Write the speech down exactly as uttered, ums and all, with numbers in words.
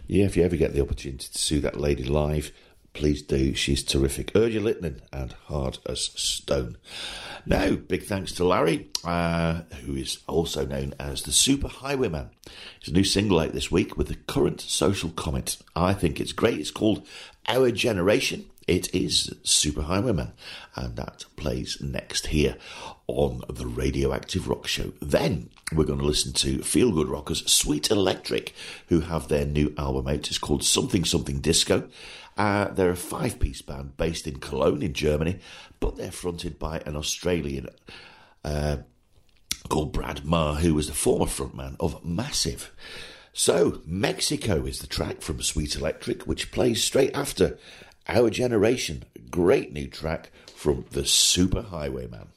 Yeah, if you ever get the opportunity to see that lady live, please do. She's terrific. Urja Litnin and Hard as Stone. Now, big thanks to Larry, uh, who is also known as the Super Highwayman. His new single out this week with the current social comment. I think it's great. It's called Our Generation. It is Super Highwayman, and that plays next here on the Radioactive Rock Show. Then we're going to listen to Feel Good Rockers Sweet Electric, who have their new album out. It's called Something Something Disco. Uh, they're a five-piece band based in Cologne in Germany, but they're fronted by an Australian uh, called Brad Marr, who was the former frontman of Massive. So, Mexico is the track from Sweet Electric, which plays straight after Our Generation. Great new track from the Super Highwayman.